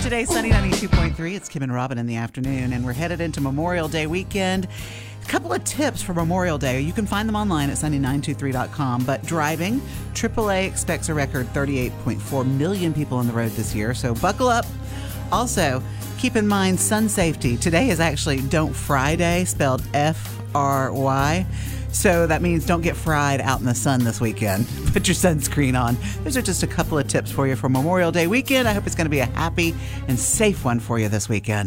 Today, sunny 92.3. It's Kim and Robin in the afternoon, and we're headed into Memorial Day weekend. A couple of tips for Memorial Day. You can find them online at sunny923.com. But driving, AAA expects a record 38.4 million people on the road this year, so buckle up. Also, keep in mind sun safety. Today is actually Don't Fry Day, spelled F-R-Y. So that means don't get fried out in the sun this weekend. Put your sunscreen on. Those are just a couple of tips for you for Memorial Day weekend. I hope it's going to be a happy and safe one for you this weekend.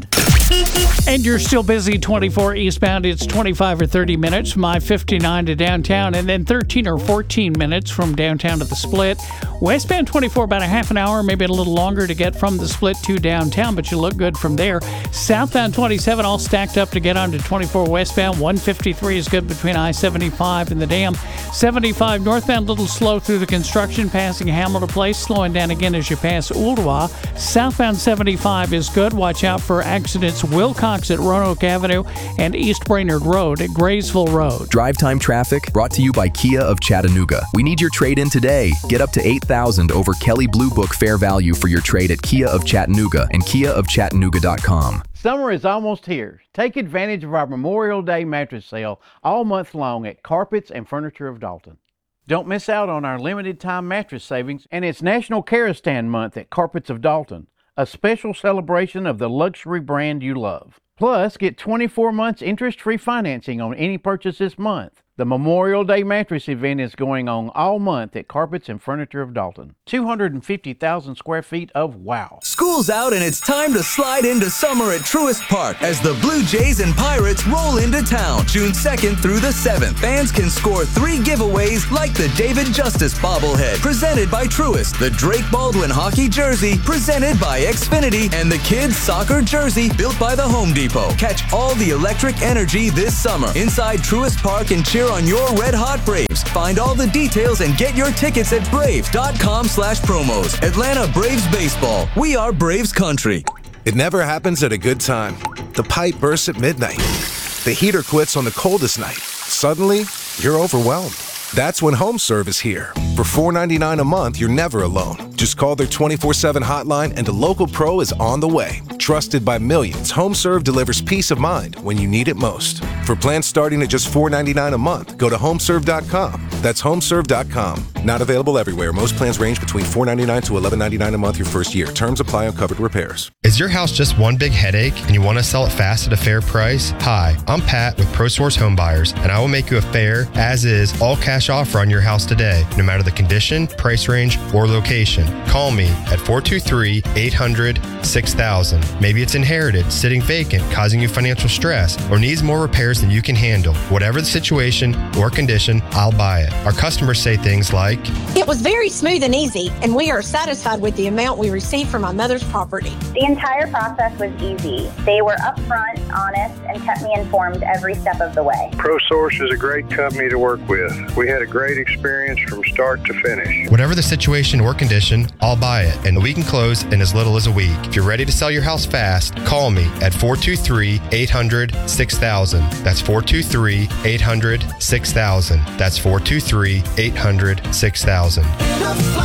And you're still busy 24 eastbound. It's 25 or 30 minutes from I-59 to downtown, and then 13 or 14 minutes from downtown to the Split. Westbound 24, about a half an hour, maybe a little longer to get from the Split to downtown, but you look good from there. Southbound 27, all stacked up to get onto 24 westbound. 153 is good between I-75 and the Dam. 75 northbound, a little slow through the construction, passing Hamilton Place, slowing down again as you pass Ooltewah. Southbound 75 is good. Watch out for accidents. Wilcox at Roanoke Avenue and East Brainerd Road at Graysville Road. Drive Time Traffic brought to you by Kia of Chattanooga. We need your trade-in today. Get up to $8,000 over Kelley Blue Book fair value for your trade at Kia of Chattanooga and KiaofChattanooga.com. Summer is almost here. Take advantage of our Memorial Day mattress sale all month long at Carpets and Furniture of Dalton. Don't miss out on our limited time mattress savings, and it's National Karastan Month at Carpets of Dalton, a special celebration of the luxury brand you love. Plus, get 24 months interest-free financing on any purchase this month. The Memorial Day mattress event is going on all month at Carpets and Furniture of Dalton. 250,000 square feet of wow. School's out and it's time to slide into summer at Truist Park as the Blue Jays and Pirates roll into town June 2nd through the 7th. Fans can score 3 giveaways like the David Justice bobblehead presented by Truist, the Drake Baldwin hockey jersey presented by Xfinity, and the kids soccer jersey built by the Home Depot. Catch all the electric energy this summer inside Truist Park and cheer on your Red Hot Braves. Find all the details and get your tickets at braves.com/promos. Atlanta Braves Baseball. We are Braves Country. It never happens at a good time. The pipe bursts at midnight. The heater quits on the coldest night. Suddenly, you're overwhelmed. That's when HomeServe is here. For $4.99 a month, you're never alone. Just call their 24/7 hotline and a local pro is on the way. Trusted by millions, HomeServe delivers peace of mind when you need it most. For plans starting at just $4.99 a month, go to homeserve.com. That's homeserve.com. Not available everywhere. Most plans range between $4.99 to $11.99 a month your first year. Terms apply on covered repairs. Is your house just one big headache and you want to sell it fast at a fair price? Hi, I'm Pat with ProSource Home Buyers, and I will make you a fair, as-is, all-cash offer on your house today, no matter the condition, price range, or location. Call me at 423-800-6000. Maybe it's inherited, sitting vacant, causing you financial stress, or needs more repairs than you can handle. Whatever the situation or condition, I'll buy it. Our customers say things like, "It was very smooth and easy, and we are satisfied with the amount we received from my mother's property." The entire process was easy. They were upfront, honest, and kept me informed every step of the way. ProSource is a great company to work with. We had a great experience from start to finish. Whatever the situation or condition, I'll buy it, and we can close in as little as a week. If you're ready to sell your house fast, call me at 423-800-6000. That's 423-800-6000. That's 423-800-6000.